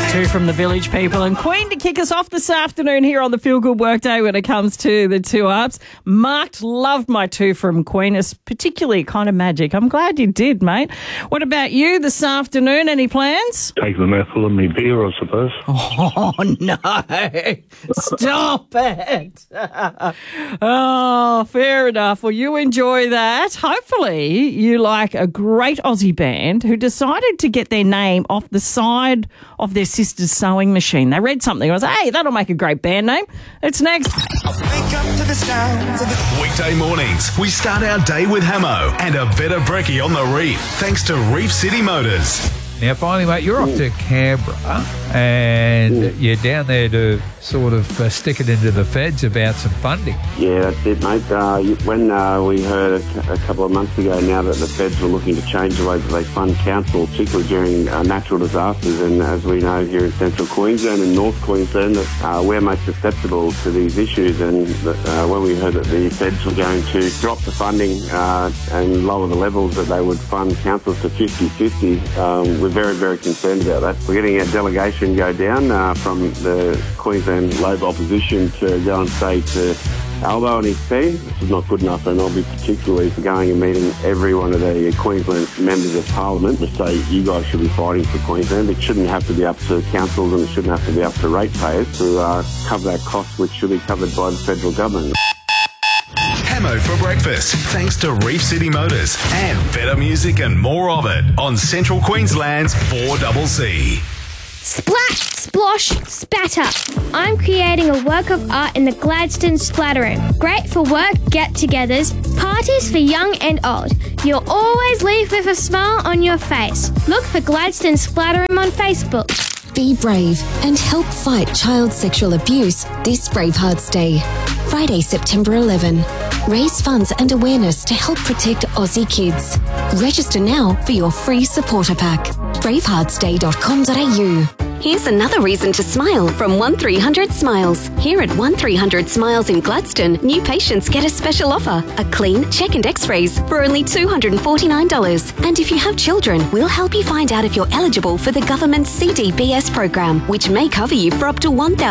Two from the Village People and Queen to kick us off this afternoon here on the Feel Good Workday when it comes to the two ups. Mark loved my two from Queen. It's particularly kind of magic. I'm glad you did, mate. What about you this afternoon? Any plans? Take the mouthful of me beer, I suppose. Oh, no. Stop it. Oh, fair enough. Well, you enjoy that. Hopefully you like a great Aussie band who decided to get their name off the side of their sister's sewing machine. They read something. I was like, hey, that'll make a great band name. It's next. Weekday mornings, we start our day with Hamo and a better brekkie on the reef, thanks to Reef City Motors. Now, finally, mate, you're off to Canberra and you're down there to sort of stick it into the feds about some funding. Yeah, that's it, mate. When we heard a couple of months ago now that the feds were looking to change the way that they fund council, particularly during natural disasters, and as we know here in central Queensland and North Queensland, we're most susceptible to these issues. And when we heard that the feds were going to drop the funding and lower the levels that they would fund councils to 50-50, we're very, very concerned about that. We're getting our delegation go down from the Queensland Labor opposition to go and say to Albo and his team, this is not good enough, and I'll be particularly for going and meeting every one of the Queensland members of Parliament to say you guys should be fighting for Queensland. It shouldn't have to be up to councils and it shouldn't have to be up to ratepayers to cover that cost, which should be covered by the federal government. Hamo for breakfast, thanks to Reef City Motors and better music and more of it on Central Queensland's 4CC. Splat, splosh, spatter. I'm creating a work of art in the Gladstone Splatter Room. Great for work, get-togethers, parties for young and old. You'll always leave with a smile on your face. Look for Gladstone Splatter Room on Facebook. Be brave and help fight child sexual abuse this Bravehearts Day. Friday, September 11. Raise funds and awareness to help protect Aussie kids. Register now for your free supporter pack. braveheartsday.com.au. Here's another reason to smile from 1300 Smiles. Here at 1300 Smiles in Gladstone, new patients get a special offer. A clean, check and x-rays for only $249. And if you have children, we'll help you find out if you're eligible for the government's CDBS program, which may cover you for up to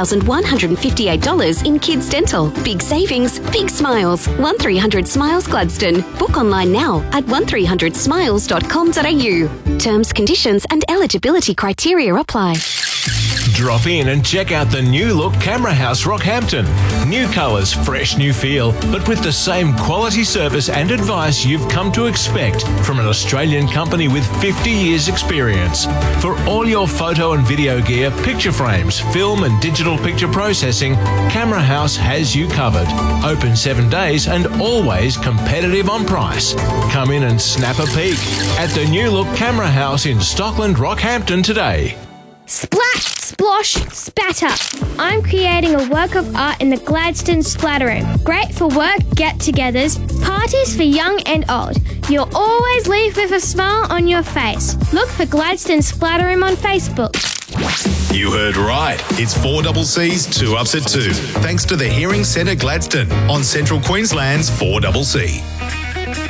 $1,158 in kids' dental. Big savings, big smiles. 1300 Smiles Gladstone. Book online now at 1300smiles.com.au. Terms, conditions and eligibility criteria apply. Drop in and check out the new look Camera House Rockhampton. New colours, fresh new feel, but with the same quality service and advice you've come to expect from an Australian company with 50 years experience. For all your photo and video gear, picture frames, film and digital picture processing, Camera House has you covered. Open 7 days and always competitive on price. Come in and snap a peek at the new look Camera House in Stockland, Rockhampton today. Splat, splosh, spatter. I'm creating a work of art in the Gladstone Splatter Room. Great for work, get-togethers, parties for young and old. You'll always leave with a smile on your face. Look for Gladstone Splatter Room on Facebook. You heard right. It's 4CC's 2 Ups at 2, thanks to the Hearing Centre Gladstone on Central Queensland's 4CC.